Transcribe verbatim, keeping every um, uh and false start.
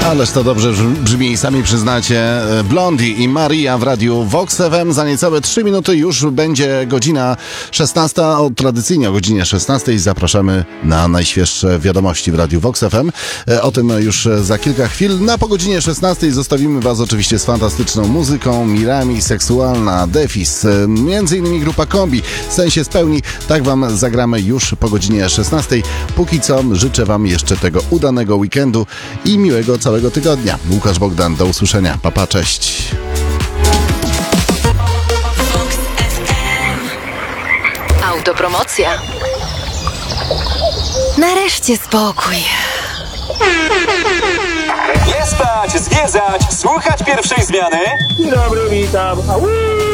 Ależ to dobrze brzmi, sami przyznacie. Blondie i Maria w radiu Vox F M. Za niecałe trzy minuty już będzie godzina szesnasta. O, tradycyjnie o godzinie szesnastej zapraszamy na najświeższe wiadomości w radiu Vox F M. O tym już za kilka chwil. Na po godzinie szesnastej zostawimy Was oczywiście z fantastyczną muzyką. Mirami, Seksualna, Defis, między innymi grupa Kombi. Sen się spełni. Tak Wam zagramy już po godzinie szesnastej. Póki co życzę Wam jeszcze tego udanego weekendu i miłego całego tygodnia. Łukasz Bogdan, do usłyszenia. Pa, pa, cześć. Autopromocja. Nareszcie spokój. Nie spać, zwiedzać, słuchać pierwszej zmiany. Dzień dobry, witam. Au!